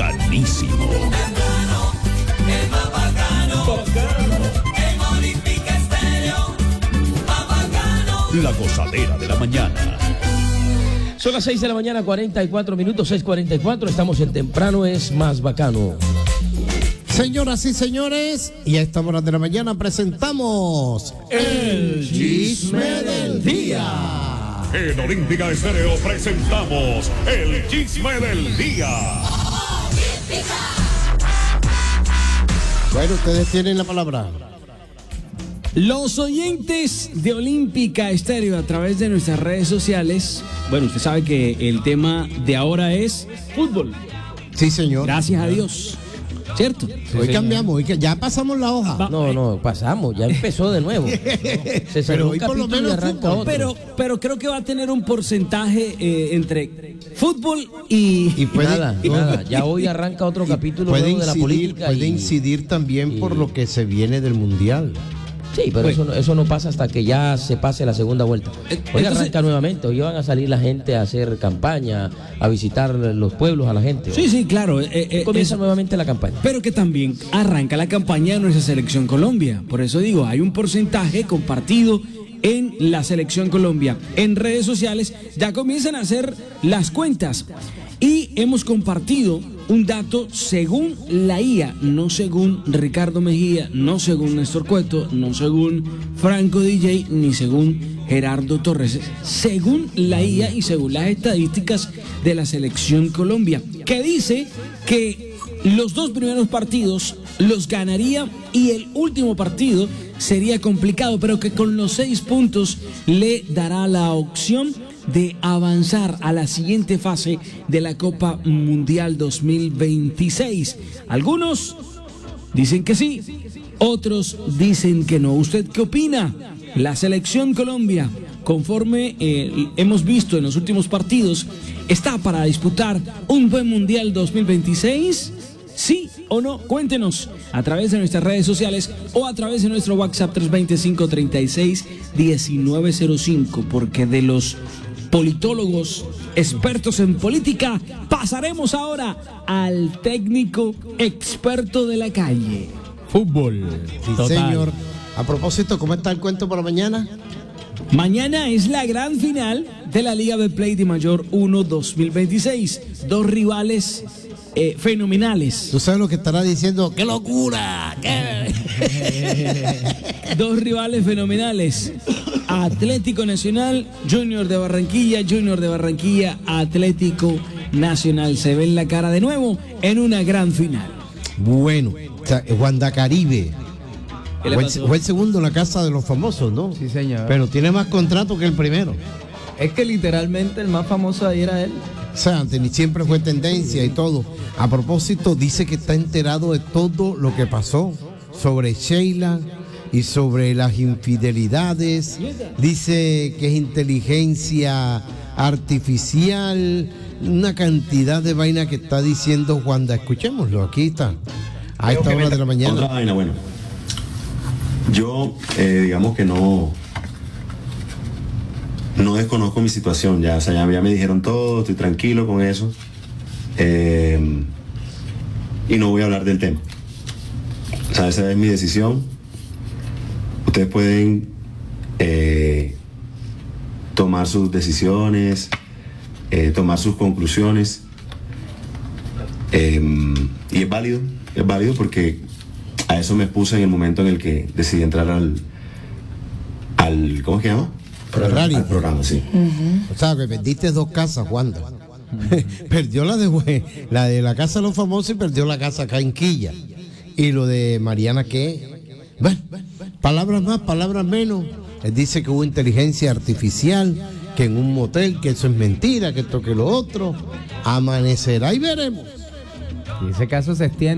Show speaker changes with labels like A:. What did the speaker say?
A: bacanísimo.
B: El más bacano. El Olímpica Estéreo, más bacano.
A: La gozadera de la mañana.
C: Son las 6 de la mañana, 44 minutos, 6:44. Estamos en Temprano es más bacano.
D: Señoras y señores, y a esta hora de la mañana presentamos
C: El Chisme del Día.
A: En Olímpica Estéreo presentamos el chisme del día.
D: Bueno, ustedes tienen la palabra.
E: Los oyentes de Olímpica Estéreo a través de nuestras redes sociales, bueno, usted sabe que el tema de ahora es fútbol.
D: Sí, señor.
E: Gracias a Dios. ¿Cierto?
D: Hoy cambiamos, hoy ya pasamos la hoja.
C: No, pasamos, ya empezó de nuevo. Se cerró un
D: hoy por lo
C: capítulo y
D: menos
C: arranca
D: fútbol.
C: otro.
E: Pero creo que va a tener un porcentaje entre fútbol y
C: Nada, ya hoy arranca otro capítulo
D: puede
C: nuevo de la política.
D: puede incidir también por lo que se viene del Mundial.
C: Sí, pero eso no pasa hasta que ya se pase la segunda vuelta. Hoy arranca nuevamente, hoy van a salir la gente a hacer campaña, a visitar los pueblos a la gente.
E: Sí, claro.
C: Comienza nuevamente la campaña.
E: Pero que también arranca la campaña de nuestra selección Colombia. Por eso digo, hay un porcentaje compartido en la selección Colombia. En redes sociales ya comienzan a hacer las cuentas. Y hemos compartido un dato según la IA, no según Ricardo Mejía, no según Néstor Cueto, no según Franco DJ, ni según Gerardo Torres, según la IA y según las estadísticas de la selección Colombia, que dice que los dos primeros partidos los ganaría y el último partido sería complicado, pero que con los 6 puntos le dará la opción de avanzar a la siguiente fase de la Copa Mundial 2026. Algunos dicen que sí, otros dicen que no. ¿Usted qué opina? La selección Colombia, conforme hemos visto en los últimos partidos, ¿está para disputar un buen Mundial 2026? ¿Sí o no? Cuéntenos a través de nuestras redes sociales o a través de nuestro WhatsApp 325-36-1905, porque de los politólogos expertos en política pasaremos ahora al técnico experto de la calle.
D: Fútbol. Sí, señor. A propósito, ¿cómo está el cuento para mañana?
E: Mañana es la gran final de la Liga Betplay de Mayor 1 2026. Dos rivales fenomenales.
D: ¿Tú sabes lo que estará diciendo? ¡Qué locura! ¿Qué?
E: Dos rivales fenomenales. Atlético Nacional, Junior de Barranquilla, Atlético Nacional. Se ve en la cara de nuevo en una gran final.
D: Bueno, Wanda Caribe. Fue el segundo en la casa de los famosos, ¿no?
F: Sí, señor.
D: Pero tiene más contrato que el primero.
F: Es que literalmente el más famoso ahí era él.
D: O sea, siempre fue tendencia y todo. A propósito, dice que está enterado de todo lo que pasó sobre Sheila y sobre las infidelidades. Dice que es inteligencia artificial, una cantidad de vaina que está diciendo Wanda. Escuchémoslo, aquí está, a esta hora de la mañana.
G: Otra vaina, bueno. Yo, digamos que no desconozco mi situación ya, o sea, ya me dijeron todo, estoy tranquilo con eso, y no voy a hablar del tema. O sea, esa es mi decisión. Ustedes pueden tomar sus decisiones, tomar sus conclusiones, y es válido porque a eso me puse en el momento en el que decidí entrar al ¿cómo es que se llama? Al programa, sí.
D: O sea, que vendiste 2 casas, Wanda. Perdió la de la casa de los famosos y perdió la casa acá en Quilla. Y lo de Mariana, ¿qué? Bueno, palabras más, palabras menos. Él dice que hubo inteligencia artificial, que en un motel, que eso es mentira, que esto, que lo otro. Amanecerá y veremos.
F: Y ese caso se extiende.